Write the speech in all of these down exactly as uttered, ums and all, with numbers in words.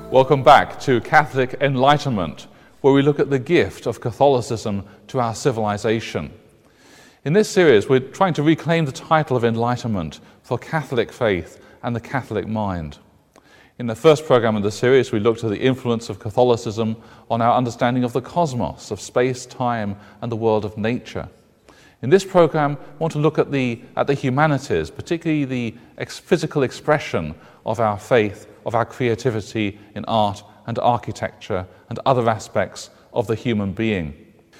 Welcome back to Catholic Enlightenment, where we look at the gift of Catholicism to our civilization. In this series, we're trying to reclaim the title of Enlightenment for Catholic faith and the Catholic mind. In the first program of the series, we looked at the influence of Catholicism on our understanding of the cosmos, of space, time, and the world of nature. In this program, we want to look at the, at the humanities, particularly the ex- physical expression of our faith, of our creativity in art and architecture and other aspects of the human being.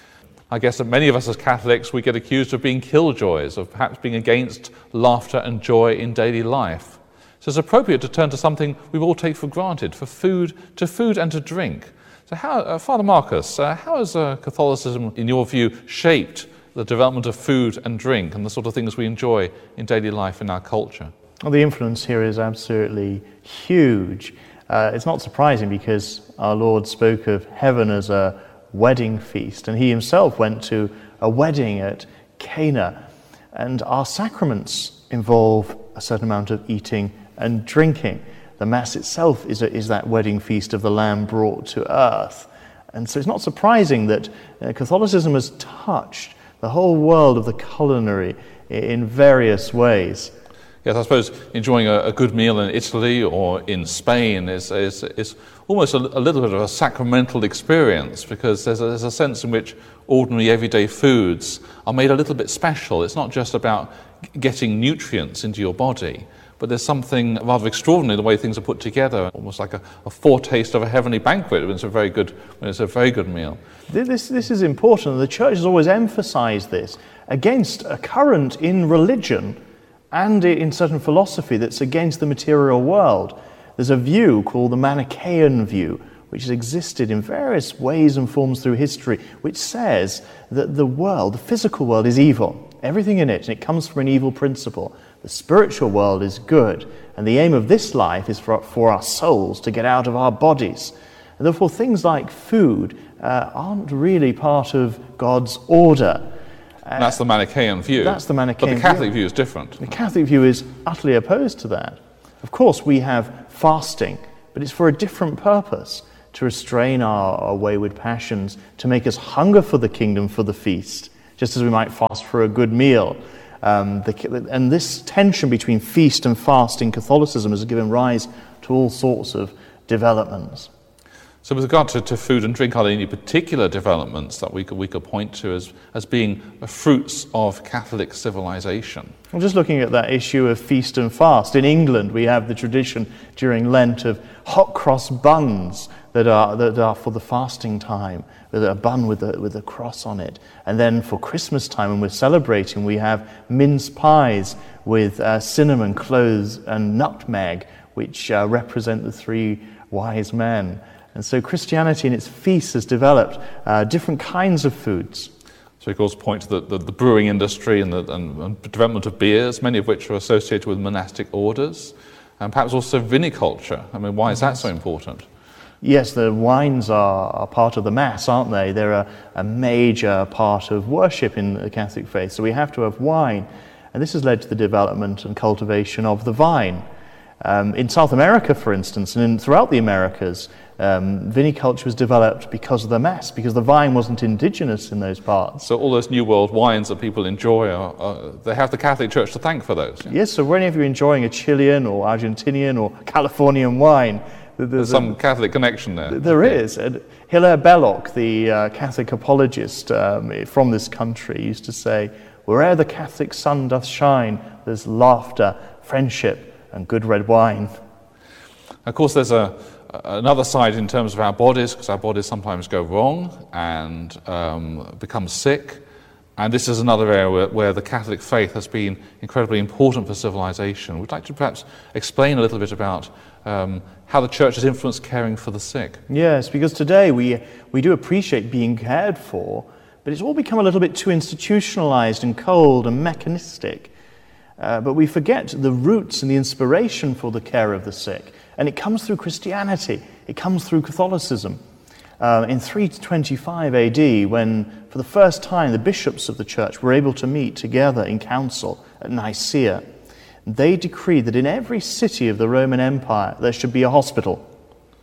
I guess that many of us as Catholics, we get accused of being killjoys, of perhaps being against laughter and joy in daily life. So it's appropriate to turn to something we all take for granted, for food, to food and to drink. So how, uh, Father Marcus, uh, how has uh, Catholicism, in your view, shaped the development of food and drink and the sort of things we enjoy in daily life in our culture? Well, the influence here is absolutely huge. Uh, it's not surprising because our Lord spoke of heaven as a wedding feast, and he himself went to a wedding at Cana. And our sacraments involve a certain amount of eating and drinking. The Mass itself is, a, is that wedding feast of the Lamb brought to earth. And so it's not surprising that uh, Catholicism has touched the whole world of the culinary in various ways. Yes, I suppose enjoying a, a good meal in Italy or in Spain is, is, is almost a, a little bit of a sacramental experience, because there's a, there's a sense in which ordinary everyday foods are made a little bit special. It's not just about getting nutrients into your body, but there's something rather extraordinary the way things are put together, almost like a, a foretaste of a heavenly banquet when it's a very good, when it's a very good meal. This, this is important. The Church has always emphasized this against a current in religion and in certain philosophy that's against the material world. There's a view called the Manichaean view, which has existed in various ways and forms through history, which says that the world, the physical world, is evil. Everything in it, and it comes from an evil principle. The spiritual world is good, and the aim of this life is for, for our souls to get out of our bodies. And therefore, things like food uh, aren't really part of God's order. And that's the Manichaean view. That's the Manichaean But the Catholic view. view is different. The Catholic view is utterly opposed to that. Of course, we have fasting, but it's for a different purpose, to restrain our, our wayward passions, to make us hunger for the kingdom, for the feast, just as we might fast for a good meal. Um, the, and this tension between feast and fast in Catholicism has given rise to all sorts of developments. So with regard to, to food and drink, are there any particular developments that we could, we could point to as, as being fruits of Catholic civilization? I'm just looking at that issue of feast and fast. In England, we have the tradition during Lent of hot cross buns that are that are for the fasting time, with a bun with a, with a cross on it. And then for Christmas time, when we're celebrating, we have mince pies with uh, cinnamon, cloves, and nutmeg, which uh, represent the three wise men. And so Christianity in its feasts has developed uh, different kinds of foods. So of course point to the, the, the brewing industry and the and, and development of beers, many of which are associated with monastic orders, and perhaps also viniculture. I mean, why is that so important? Yes, the wines are, are part of the Mass, aren't they? They're a, a major part of worship in the Catholic faith, so we have to have wine. And this has led to the development and cultivation of the vine. Um, in South America, for instance, and in, throughout the Americas, um, viniculture was developed because of the Mass, because the vine wasn't indigenous in those parts. So all those New World wines that people enjoy, are, are, they have the Catholic Church to thank for those. Yeah? Yes, so whenever you're enjoying a Chilean or Argentinian or Californian wine, there's, there's some a, Catholic connection there. There is. And Hilaire Belloc, the uh, Catholic apologist um, from this country, used to say, "Where'er the Catholic sun doth shine, there's laughter, friendship, and good red wine." Of course, there's a another side in terms of our bodies, because our bodies sometimes go wrong and um, become sick. And this is another area where, where the Catholic faith has been incredibly important for civilization. We'd like to perhaps explain a little bit about um, how the Church has influenced caring for the sick. Yes, because today we, we do appreciate being cared for, but it's all become a little bit too institutionalized and cold and mechanistic. Uh, but we forget the roots and the inspiration for the care of the sick. And it comes through Christianity. It comes through Catholicism. Uh, in three twenty-five A D, when for the first time the bishops of the church were able to meet together in council at Nicaea, they decreed that in every city of the Roman Empire there should be a hospital.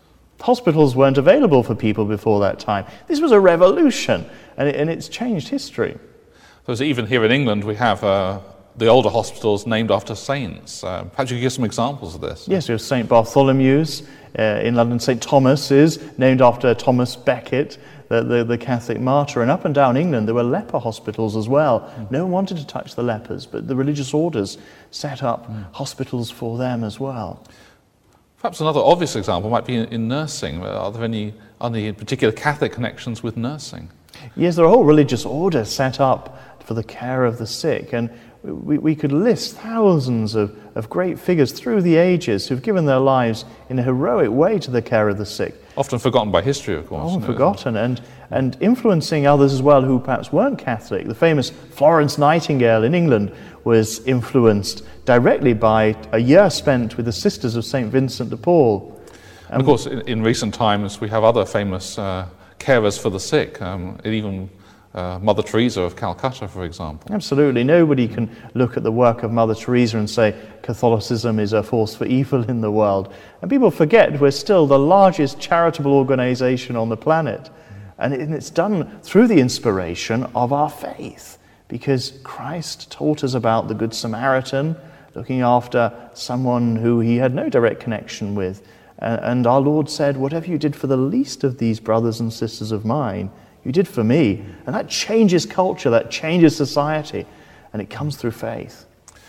Hospitals weren't available for people before that time. This was a revolution, and, it, and it's changed history. So even here in England, we have uh, the older hospitals named after saints. Uh, perhaps you could give some examples of this. Yes, we have Saint Bartholomew's uh, in London. Saint Thomas is named after Thomas Becket, the, the, the Catholic martyr. And up and down England, there were leper hospitals as well. Mm. No one wanted to touch the lepers, but the religious orders set up mm. hospitals for them as well. Perhaps another obvious example might be in, in nursing. Are there any, any particular Catholic connections with nursing? Yes, there are whole religious orders set up for the care of the sick, and we, we could list thousands of, of great figures through the ages who've given their lives in a heroic way to the care of the sick. Often forgotten by history, of course. Often forgotten, and, and influencing others as well who perhaps weren't Catholic. The famous Florence Nightingale in England was influenced directly by a year spent with the Sisters of Saint Vincent de Paul. And of course, in, in recent times, we have other famous uh, carers for the sick, um, even uh, Mother Teresa of Calcutta, for example. Absolutely. Nobody can look at the work of Mother Teresa and say Catholicism is a force for evil in the world. And people forget we're still the largest charitable organization on the planet. And it's done through the inspiration of our faith, because Christ taught us about the Good Samaritan, looking after someone who he had no direct connection with. And our Lord said, whatever you did for the least of these brothers and sisters of mine, you did for me. And that changes culture, that changes society, and it comes through faith.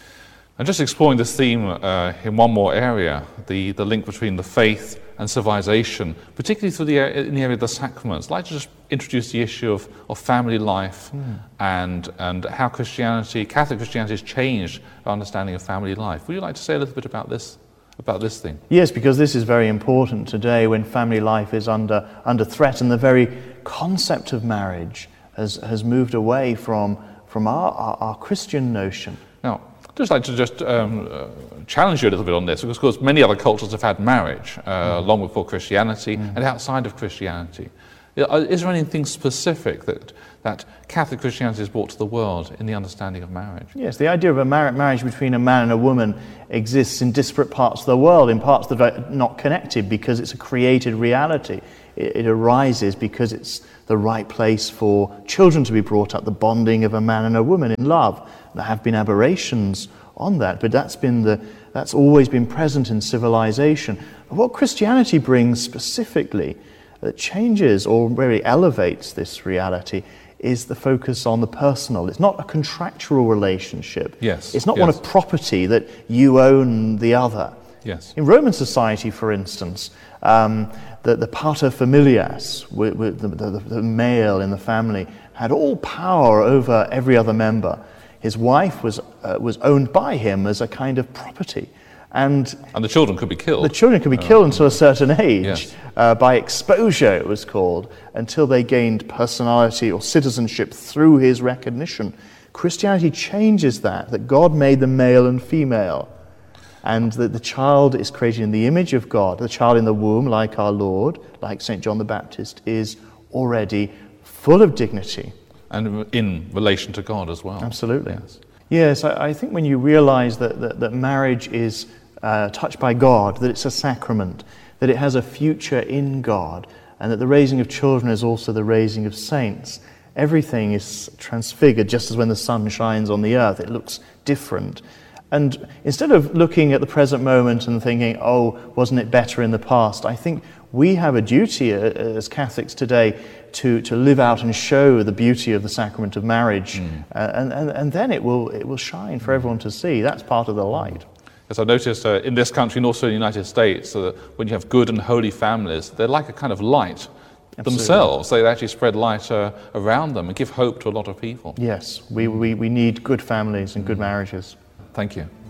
And just exploring this theme uh, in one more area, the, the link between the faith and civilization, particularly through the, in the area of the sacraments, I'd like to just introduce the issue of, of family life mm. and, and how Christianity, Catholic Christianity has changed our understanding of family life. Would you like to say a little bit about this? About this thing? Yes, because this is very important today when family life is under under threat, and the very concept of marriage has, has moved away from, from our, our, our Christian notion. Now, I'd just like to just um, uh, challenge you a little bit on this, because of course many other cultures have had marriage uh, mm. long before Christianity mm. and outside of Christianity. Is there anything specific that, that Catholic Christianity has brought to the world in the understanding of marriage? Yes, the idea of a mar- marriage between a man and a woman exists in disparate parts of the world, in parts that are not connected, because it's a created reality. It, it arises because it's the right place for children to be brought up, the bonding of a man and a woman in love. There have been aberrations on that, but that's been the that's always been present in civilization. But what Christianity brings specifically that changes or really elevates this reality is the focus on the personal. It's not a contractual relationship. Yes. It's not yes. one of property that you own the other. Yes. In Roman society, for instance, um, the, the pater familias, with, with the, the, the male in the family, had all power over every other member. His wife was uh, was owned by him as a kind of property. And, and the children could be killed. The children could be killed uh, until a certain age, yes. uh, by exposure it was called, until they gained personality or citizenship through his recognition. Christianity changes that, that God made them male and female, and that the child is created in the image of God. The child in the womb, like our Lord, like Saint John the Baptist, is already full of dignity. And in relation to God as well. Absolutely. Yes, yes I, I think when you realize that, that, that marriage is Uh, touched by God, that it's a sacrament, that it has a future in God, and that the raising of children is also the raising of saints. Everything is transfigured, just as when the sun shines on the earth, it looks different. And instead of looking at the present moment and thinking, oh, wasn't it better in the past, I think we have a duty uh, as Catholics today to, to live out and show the beauty of the sacrament of marriage, mm. uh, and, and, and then it will, it will shine for everyone to see. That's part of the light. As I noticed uh, in this country and also in the United States, uh, when you have good and holy families, they're like a kind of light Absolutely. Themselves. They actually spread light uh, around them and give hope to a lot of people. Yes, we, we, we need good families and good marriages. Thank you.